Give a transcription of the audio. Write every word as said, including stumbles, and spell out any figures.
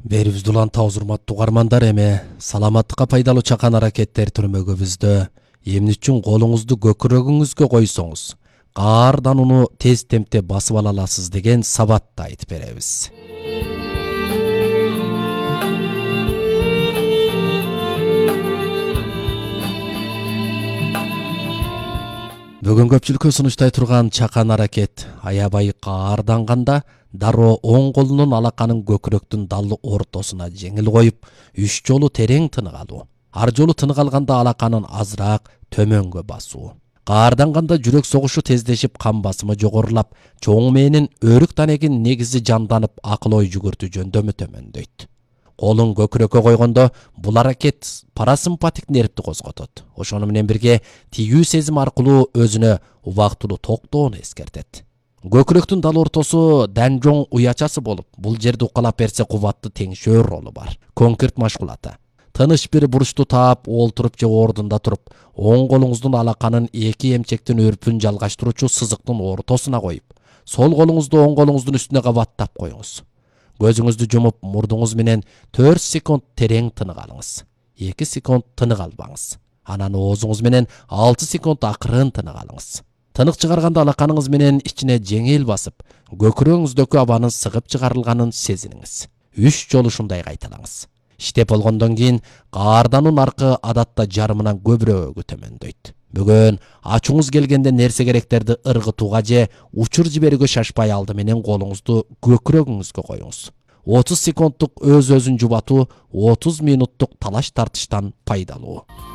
Берибизди уланта урматтуу угармандар, эме саламаттыкка пайдалуу чакан аракеттер түрмөгүбүздө. Эмне үчүн колуңузду көкүрөгүңүзгө койсоңуз, каардан уну тез темпте басып ала аласыз деген сабатты айтып беребиз. Бүгүн көпчүлүккө сунуштай турган чакан аракет аябай каарданганда дароо оң колунун алаканын көкүрөктүн дал ортосуна жеңил коюп, үч жолу терең тынык алуу. Ар жолу тынык алганда алаканын азыраак төмөнгө басуу. Каарданганда жүрөк согушу тездешип, кан басымы жогорулап, чоң мээнин өрүк данегин негизи жанданып, акыл ой жүгүртүү жөндөмү төмөндөйт. Колун көкүрөккө койгондо бул аракет парасимпатик нервди козготот. Ошону менен бирге тигүү сезим аркылуу өзүнө убактылуу токтоону эскертет. Көкүрөктүн дал ортосу данжоң уячасы болуп, бул жерди укалап берсе кубатты теңшөөр ролу бар. Конкрет машгулаты. Тыныч бир бурчту таап, олтуруп же ордунда туруп, оң колуңуздун алаканын эки эмчектин өрпүн жалгаштыруучу сызыктын ортосуна коюп, сол колуңузду оң колуңуздун үстүнө кабаттап коюңуз. Көзүңүздү жумуп, мурдуңуз менен төрт секунд терең тынык алыңыз. эки секунд тынык албаңыз. Анан оозуңуз менен алты секунд акырын тынык алыңыз. Тынык чыгарганда алаканыңыз менен ичине жеңил басып, көкүрөгүңүздөгү абанын сыгып чыгарылганын сезиниңиз. үч жолу ушундай кайталаңыз. Иштеп болгондон кийин каарданын аркы адатта жарымынан көбүрөөгү төмөндөйт. Бүгүн ачууңуз келгенде нерсе керектерди ыргытууга же учур жиберүүгө шашпай, алды менен колуңузду көкүрөгүңүзгө коюңуз. отуз секунддук өз өзүн жубатуу отуз минуттук талаш тартыштан пайдалуу.